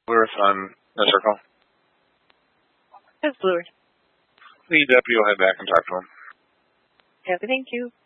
Blue Earth on the circle. That's Blue Earth. The deputy will head back and talk to him. Happy, thank you.